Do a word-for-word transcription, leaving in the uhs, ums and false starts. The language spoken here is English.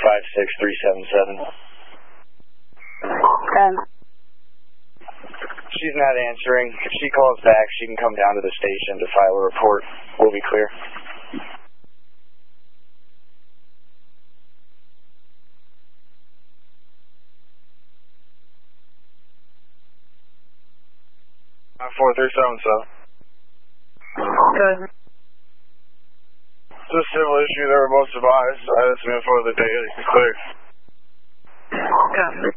five six three seven seven. Um, She's not answering. If she calls back, she can come down to the station to file a report. We'll be clear. four three seven seven. good. It's a civil issue. They were both advised. I had some info of the day. It's clear. Good.